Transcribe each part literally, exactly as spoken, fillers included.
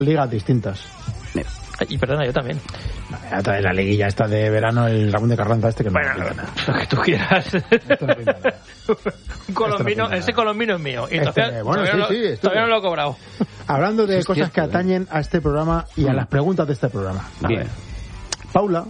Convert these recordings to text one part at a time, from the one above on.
ligas distintas. Y perdona, yo también. No, trae la liguilla esta de verano, el Ramón de Carranza este que no bueno, me pinta nada. Lo que tú quieras. Esto no pinta nada. Un colombino, no ese colombino es mío. Y este, todavía, bueno, todavía, sí, no, sí, todavía no lo he cobrado. Hablando de sí, cosas cierto, que atañen a este programa y a mm. las preguntas de este programa. Bien. Paula,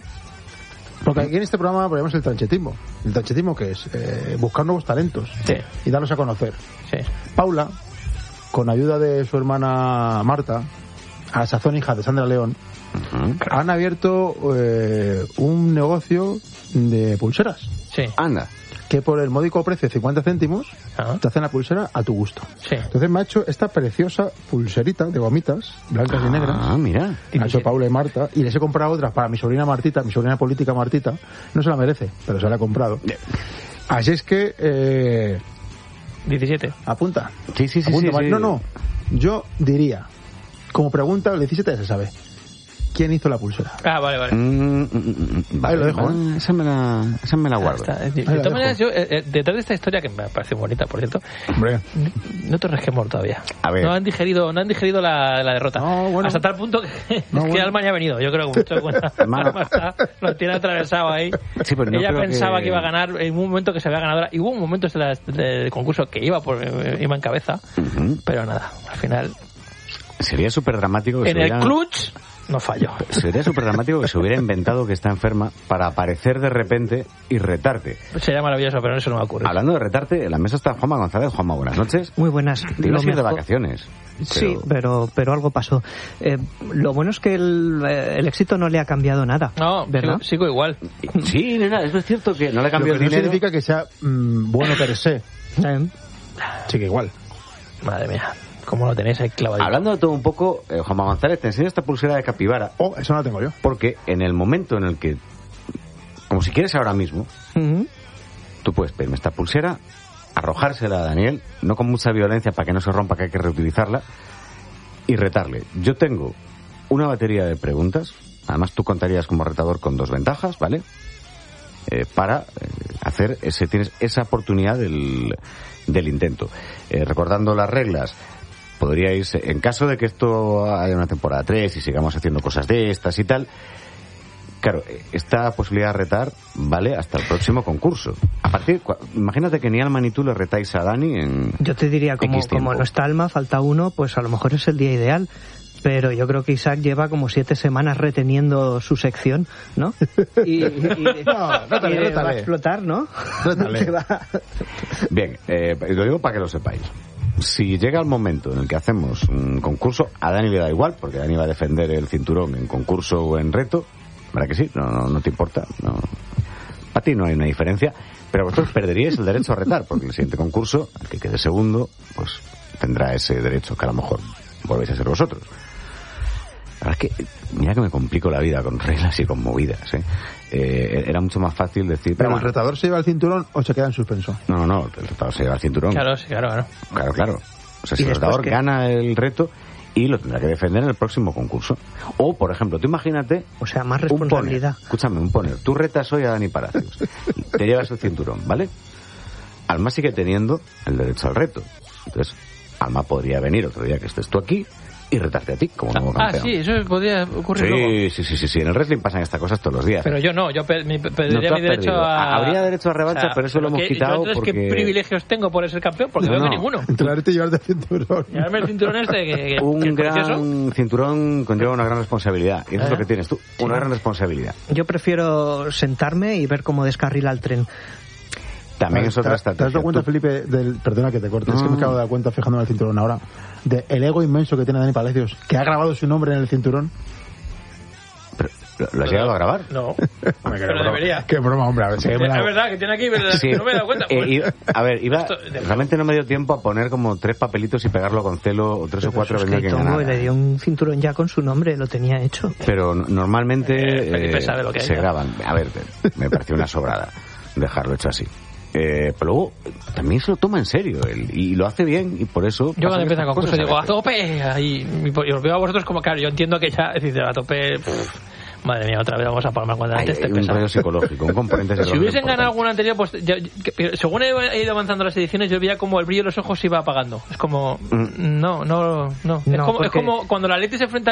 porque aquí en este programa ponemos el tranchetismo. ¿El tranchetismo qué es? Eh, buscar nuevos talentos Sí. y darlos a conocer. Sí. Paula, con ayuda de su hermana Marta, a la sazón hija de Sandra León, Uh-huh. han abierto eh, un negocio de pulseras. Sí. Anda. Que por el módico precio de cincuenta céntimos Ah. te hacen la pulsera a tu gusto. Sí. Entonces me ha hecho esta preciosa pulserita de gomitas, blancas y negras. Ah, mira. Me ha hecho Paula y Marta. Y les he comprado otras para mi sobrina Martita, mi sobrina política Martita. No se la merece, pero se la he comprado. Así es que... Eh, diecisiete. apunta. Sí, sí, sí. Apunta, sí, Mar- sí. No, no. Yo diría, como pregunta, el diecisiete ya se sabe. ¿Quién hizo la pulsera? Ah, vale, vale. Mm, mm, mm, mm, Ahí lo dejo, vale, esa me la, esa me la guardo. Está. De, de Ahí la todas maneras, dejo. yo, eh, eh, detrás de esta historia, que me parece bonita, por cierto, Hombre. no te resquemor todavía. A ver. No han digerido, no han digerido la, la derrota. No, bueno. Hasta tal punto que, No, es que bueno. Alma ya ha venido. Yo creo que mucho cuenta. Hermano. Lo tiene atravesado ahí. Sí, pero no Ella creo pensaba que... que iba a ganar en un momento que se veía ganadora. Y hubo un momento de la- del concurso que iba por eh, iba en cabeza. Ujú. Pero nada, al final, Sería súper dramático que en se el hubiera... clutch, no falló. Sería súper dramático que se hubiera inventado que está enferma para aparecer de repente y retarte. Sería maravilloso, pero eso no va a ocurrir. Hablando de retarte, en la mesa está Juanma González. Juanma, buenas noches. Muy buenas. Te ibas a Lo ir de mejor- vacaciones. Sí, pero pero algo pasó. Eh, lo bueno es que el, eh, el éxito no le ha cambiado nada. No, ¿verdad? sigo, sigo igual. Sí, nena, es cierto que no le Lo cambió que el no dinero. significa que sea mm, bueno per se. Eh, Sí que igual. Madre mía, cómo lo tenéis ahí clavado. Hablando de todo un poco, eh, Juanma González, te enseño esta pulsera de capibara. Oh, eso no la tengo yo. Porque en el momento en el que, como si quieres ahora mismo, ujú. tú puedes pedirme esta pulsera, arrojársela a Daniel, no con mucha violencia para que no se rompa, que hay que reutilizarla, y retarle. Yo tengo una batería de preguntas, además tú contarías como retador con dos ventajas, ¿vale? Eh, para eh, hacer ese, tienes esa oportunidad del, del intento. Eh, recordando las reglas, podríais, en caso de que esto haya una temporada tres y sigamos haciendo cosas de estas y tal, claro, esta posibilidad de retar vale hasta el próximo concurso. A partir, cua- imagínate que ni Alma ni tú le retáis a Dani en... Yo te diría, como, X tiempo. como no está Alma, falta uno, pues a lo mejor es el día ideal. Pero yo creo que Isaac lleva como siete semanas reteniendo su sección, ¿no? Y, y- y- No, rétale, y rétale. va a explotar, ¿no? Rétale. Que va- Bien, eh, lo digo para que lo sepáis. Si llega el momento en el que hacemos un concurso, a Dani le da igual, porque Dani va a defender el cinturón en concurso o en reto, ¿verdad que sí? No, no, no te importa, no. A ti no hay una diferencia, pero vosotros perderíais el derecho a retar, porque el siguiente concurso, el que quede segundo, pues tendrá ese derecho, que a lo mejor volvéis a ser vosotros. La verdad es que, mira que me complico la vida con reglas y con movidas, ¿eh? Eh, era mucho más fácil decir... Pero el bueno, retador se lleva el cinturón o se queda en suspenso. no, no, no, el retador se lleva el cinturón. Claro, sí, claro, claro. Claro, claro. O sea, si ¿Y el después retador qué? gana el reto y lo tendrá que defender en el próximo concurso. O, por ejemplo, tú imagínate... O sea, más un poner. responsabilidad. Escúchame, un poner. Tú retas hoy a Dani Palacios. Te llevas el cinturón, ¿vale? Alma sigue teniendo el derecho al reto. Entonces, Alma podría venir otro día que estés tú aquí y retarte a ti como nuevo Ah, campeón. sí, eso podría ocurrir luego. Sí, sí, sí, sí, sí. En el wrestling pasan estas cosas todos los días. Pero yo no, yo pe- mi- No, pediría tú has mi derecho perdido. a... Habría derecho a revancha, pero eso lo hemos ¿qué- quitado yo entonces porque- ¿qué privilegios tengo por ser campeón? Porque No, veo que no. ninguno. Entrenarte y llevarte el cinturón. Llevarme el cinturón este que... que- que Un es precioso. gran cinturón conlleva una gran responsabilidad. Y eso es ¿Eh? lo que tienes tú, una gran responsabilidad. Yo prefiero sentarme y ver cómo descarrila el tren. También es otra ¿Te has estrategia. dado cuenta, Tú- Felipe, del... Perdona que te corte, es que me acabo de dar cuenta fijándome en el cinturón ahora, de el ego inmenso que tiene Dani Palacios, que ha grabado su nombre en el cinturón. pero, ¿Lo lo has llegado a grabar? No, Hombre, qué pero broma. debería. Qué broma, hombre. A ver, si Es me la- verdad que tiene aquí, pero Sí. no me he dado cuenta. Eh, Pues, iba- a ver, iba, esto- de- realmente no me dio tiempo a poner como tres papelitos y pegarlo con celo, o tres o cuatro, Pero venía es que quien Tongo ganara. le dio un cinturón ya con su nombre, lo tenía hecho. Pero n- normalmente Eh, Felipe eh, sabe lo que hay, se ¿no? graban. A ver, me pareció una sobrada dejarlo hecho así. Eh, pero luego también se lo toma en serio él, y lo hace bien, y por eso... yo cuando pasan empieza el estas concurso cosas digo, a a veces. tope, ahí, y os veo a vosotros como, claro, yo entiendo que ya, es decir, a tope, pff, Madre mía, otra vez vamos a palmar cuando Hay, antes te hay un rollo psicológico, un componente Si psicológico. hubiesen ganado importante. alguna anterior, pues yo- yo- según he ido avanzando las ediciones, yo veía como el brillo de los ojos se iba apagando. Es como, Mm. no, no, no. Es, No, como, es porque- como cuando la Atleti se enfrenta